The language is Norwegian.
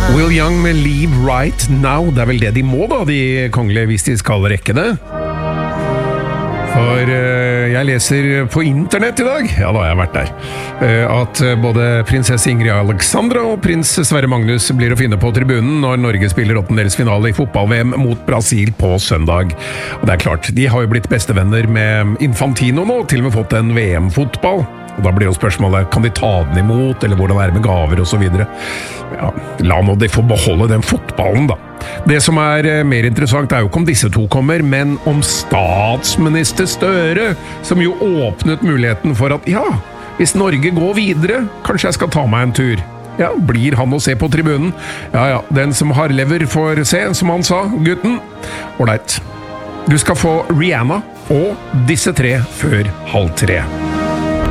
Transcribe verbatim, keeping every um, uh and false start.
Will Young med Leave Right Now. Det er vel det de må da, de kongelige, hvis de skal rekke det. For uh, jeg leser på internett i dag, ja da har jeg vært der, uh, at både prinsesse Ingrid Alexandra og prins Sverre Magnus blir å finne på tribunen når Norge spiller åttendedelsfinale i fotball-V M mot Brasil på søndag. Og det er klart, de har jo blitt bestevenner med Infantino nå, til og med fått en V M-fotball. Og da blir jo spørsmålet, kan de ta den imot, eller hvordan er det med gaver og så videre? Ja, la nå de få beholde den fotballen da. Det som er mer interessant er jo ikke om disse to kommer, men om statsminister Støre, som jo åpnet muligheten for at, ja, hvis Norge går videre, kanskje jeg skal ta meg en tur. Ja, blir han å se på tribunen? Ja, ja, den som har lever får se, som han sa, gutten. Alright. Du skal få Rihanna og disse tre før halv tre.